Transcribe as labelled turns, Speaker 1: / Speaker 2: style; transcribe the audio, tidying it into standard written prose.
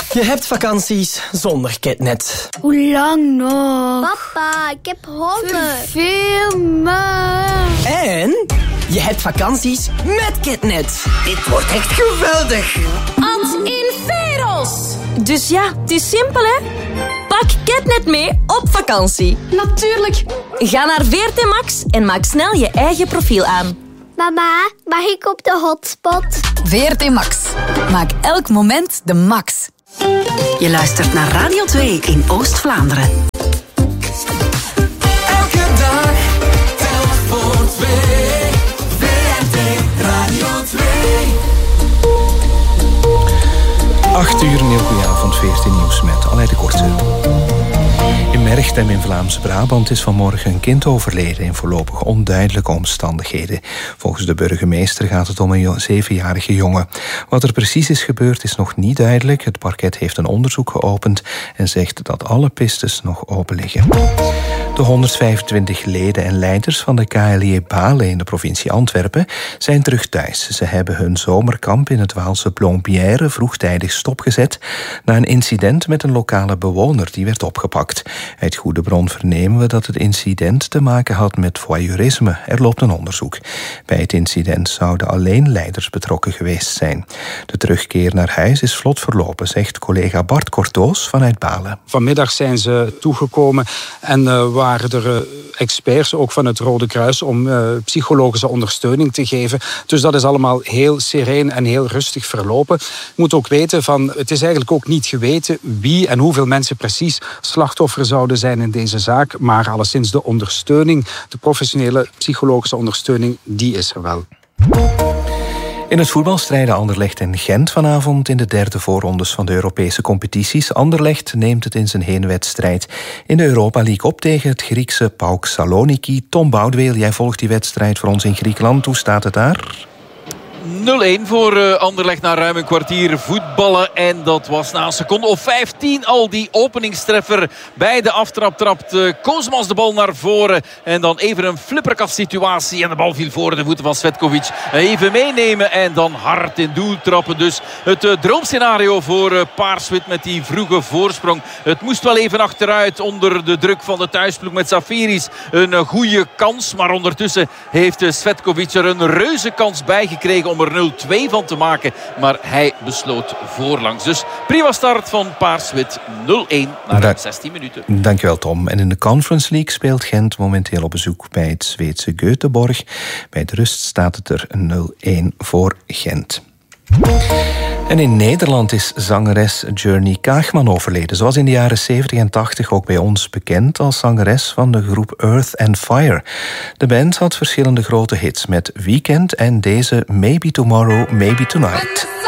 Speaker 1: Je hebt vakanties zonder KitNet.
Speaker 2: Hoe lang nog?
Speaker 3: Papa, ik heb honger.
Speaker 2: Veel maar.
Speaker 1: En je hebt vakanties met KitNet. Dit wordt echt geweldig.
Speaker 4: Ad in Veros. Dus ja, het is simpel, hè? Pak KitNet mee op vakantie.
Speaker 2: Natuurlijk.
Speaker 4: Ga naar VRT Max en maak snel je eigen profiel aan.
Speaker 3: Mama, mag ik op de hotspot?
Speaker 5: VRT Max. Maak elk moment de max. Je luistert naar Radio 2 in Oost-Vlaanderen.
Speaker 6: Elke dag telt voor twee. VRT Radio 2.
Speaker 7: 8 uur, een heel goede avond, VRT Nieuws met Aleid de Korte. In Merchtem in Vlaams-Brabant is vanmorgen een kind overleden in voorlopig onduidelijke omstandigheden. Volgens de burgemeester gaat het om een 7-jarige jongen. Wat er precies is gebeurd is nog niet duidelijk. Het parket heeft een onderzoek geopend en zegt dat alle pistes nog open liggen. De 125 leden en leiders van de KLJ Balen in de provincie Antwerpen zijn terug thuis. Ze hebben hun zomerkamp in het Waalse Plombière vroegtijdig stopgezet na een incident met een lokale bewoner die werd opgepakt. Uit goede bron vernemen we dat het incident te maken had met voyeurisme. Er loopt een onderzoek. Bij het incident zouden alleen leiders betrokken geweest zijn. De terugkeer naar huis is vlot verlopen, zegt collega Bart Kortoos vanuit Balen.
Speaker 8: Vanmiddag zijn ze toegekomen en waren er experts, ook van het Rode Kruis, om psychologische ondersteuning te geven. Dus dat is allemaal heel sereen en heel rustig verlopen. Je moet ook weten, het is eigenlijk ook niet geweten wie en hoeveel mensen precies slachtoffer zouden zijn in deze zaak. Maar alleszins de ondersteuning, de professionele psychologische ondersteuning, die is er wel.
Speaker 7: In het voetbal strijden Anderlecht en Gent vanavond in de derde voorrondes van de Europese competities. Anderlecht neemt het in zijn heenwedstrijd in de Europa League op tegen het Griekse PAOK Saloniki. Tom Boudeweel, jij volgt die wedstrijd voor ons in Griekenland. Hoe staat het daar?
Speaker 9: 0-1 voor Anderlecht na ruim een kwartier voetballen. En dat was na een seconde of 15 al die openingstreffer. Bij de aftrap trapt Koosmans de bal naar voren. En dan even een flipperkast situatie. En de bal viel voor de voeten van Cvetkovic. Even meenemen en dan hard in doel trappen. Dus het droomscenario voor Paars-Wit met die vroege voorsprong. Het moest wel even achteruit onder de druk van de thuisploeg met Zafiris. Een goede kans. Maar ondertussen heeft Cvetkovic er een reuze kans bij gekregen om er 0-2 van te maken. Maar hij besloot voorlangs. Dus prima start van Paars-Wit. 0-1 na ruim 16 minuten.
Speaker 7: Dankjewel Tom. En in de Conference League speelt Gent momenteel op bezoek bij het Zweedse Göteborg. Bij de rust staat het er 0-1 voor Gent. En in Nederland is zangeres Journey Kaagman overleden. Ze was in de jaren 70 en 80 ook bij ons bekend als zangeres van de groep Earth and Fire. De band had verschillende grote hits met Weekend en deze Maybe Tomorrow, Maybe Tonight.